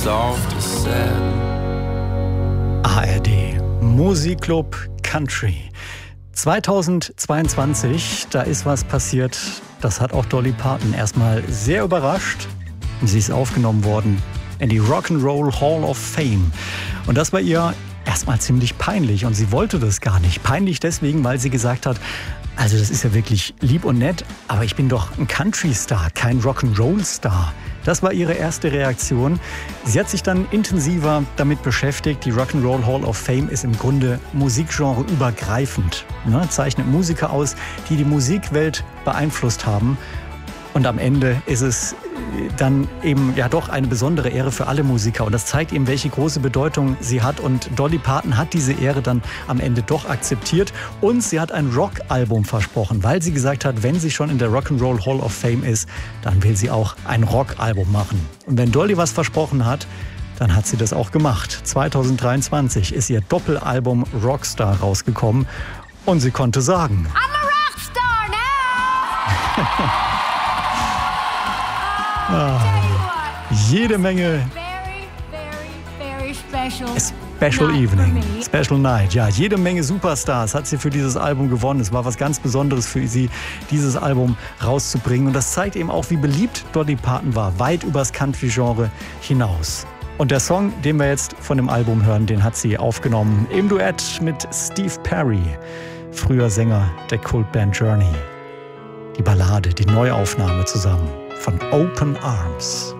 soft as satin. ARD Musikclub Country 2022, da ist was passiert, das hat auch Dolly Parton erstmal sehr überrascht. Sie ist aufgenommen worden in die Rock'n'Roll Hall of Fame und das war ihr erstmal ziemlich peinlich und sie wollte das gar nicht. Peinlich deswegen, weil sie gesagt hat, also das ist ja wirklich lieb und nett, aber ich bin doch ein Country-Star, kein Rock'n'Roll-Star. Das war ihre erste Reaktion. Sie hat sich dann intensiver damit beschäftigt. Die Rock'n'Roll Hall of Fame ist im Grunde musikgenre übergreifend. Zeichnet Musiker aus, die die Musikwelt beeinflusst haben. Und am Ende ist es dann eben ja doch eine besondere Ehre für alle Musiker. Und das zeigt eben, welche große Bedeutung sie hat. Und Dolly Parton hat diese Ehre dann am Ende doch akzeptiert. Und sie hat ein Rock-Album versprochen, weil sie gesagt hat, wenn sie schon in der Rock'n'Roll Hall of Fame ist, dann will sie auch ein Rock-Album machen. Und wenn Dolly was versprochen hat, dann hat sie das auch gemacht. 2023 ist ihr Doppelalbum Rockstar rausgekommen. Und sie konnte sagen: I'm a rockstar now! Jede Menge Very Special Evening, Special Night. Ja, jede Menge Superstars hat sie für dieses Album gewonnen. Es war was ganz Besonderes für sie, dieses Album rauszubringen. Und das zeigt eben auch, wie beliebt Dolly Parton war, weit übers Country-Genre hinaus. Und der Song, den wir jetzt von dem Album hören, den hat sie aufgenommen im Duett mit Steve Perry, früher Sänger der Kultband Journey. Die Ballade, die Neuaufnahme zusammen von Open Arms.